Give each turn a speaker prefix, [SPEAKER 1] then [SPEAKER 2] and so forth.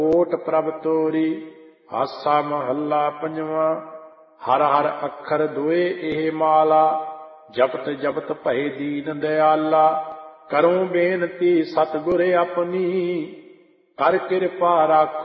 [SPEAKER 1] ਓਟ ਪ੍ਰਭ ਤੋਰੀ। ਆਸਾ ਮਹੱਲਾ ਪੰਜਵਾਂ। ਹਰ ਹਰ ਅੱਖਰ ਦੁਏ ਇਹ ਮਾਲਾ, ਜਪਤ ਜਪਤ ਭਏ ਦੀਨ ਦਿਆਲਾ। ਕਰੂੰ ਬੇਨਤੀ ਸਤਿਗੁਰ ਆਪਣੀ, ਕਰ ਕਿਰਪਾ ਰਾਖੋ